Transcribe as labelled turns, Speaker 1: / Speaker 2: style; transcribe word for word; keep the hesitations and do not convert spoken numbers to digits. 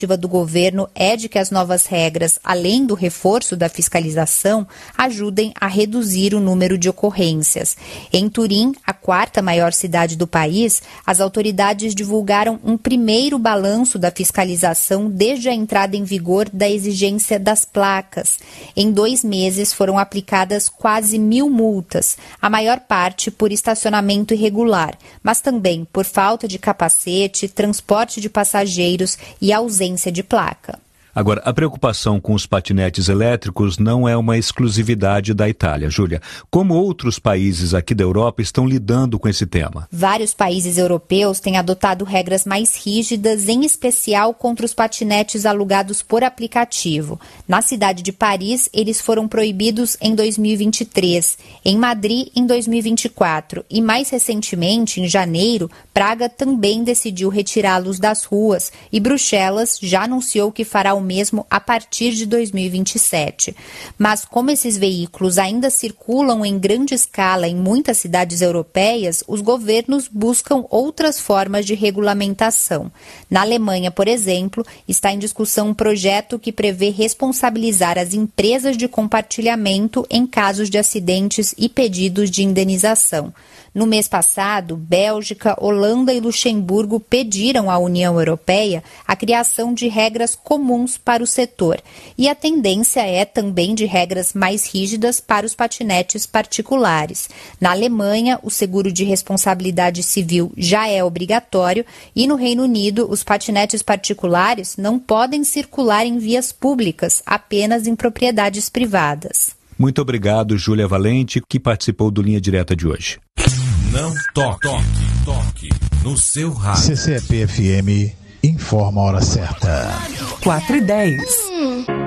Speaker 1: do governo é de que as novas regras, além do reforço da fiscalização, ajudem a reduzir o número de ocorrências. Em Turim, a quarta maior cidade do país, as autoridades divulgaram um primeiro balanço da fiscalização desde a entrada em vigor da exigência das placas. Em dois meses foram aplicadas quase mil multas, a maior parte por estacionamento irregular, mas também por falta de capacete, transporte de passageiros e ausência de placa.
Speaker 2: Agora, a preocupação com os patinetes elétricos não é uma exclusividade da Itália. Júlia, como outros países aqui da Europa estão lidando com esse tema?
Speaker 1: Vários países europeus têm adotado regras mais rígidas, em especial contra os patinetes alugados por aplicativo. Na cidade de Paris, eles foram proibidos em dois mil e vinte e três, em Madrid em dois mil e vinte e quatro e, mais recentemente, em janeiro, Praga também decidiu retirá-los das ruas e Bruxelas já anunciou que fará o mesmo a partir de dois mil e vinte e sete. Mas como esses veículos ainda circulam em grande escala em muitas cidades europeias, os governos buscam outras formas de regulamentação. Na Alemanha, por exemplo, está em discussão um projeto que prevê responsabilizar as empresas de compartilhamento em casos de acidentes e pedidos de indenização. No mês passado, Bélgica, Holanda e Luxemburgo pediram à União Europeia a criação de regras comuns para o setor. E a tendência é também de regras mais rígidas para os patinetes particulares. Na Alemanha, o seguro de responsabilidade civil já é obrigatório e no Reino Unido, os patinetes particulares não podem circular em vias públicas, apenas em propriedades privadas.
Speaker 2: Muito obrigado, Júlia Valente, que participou do Linha Direta de hoje.
Speaker 3: Não toque, toque, toque no seu rádio.
Speaker 4: C C P F M informa a hora certa.
Speaker 5: quatro e dez.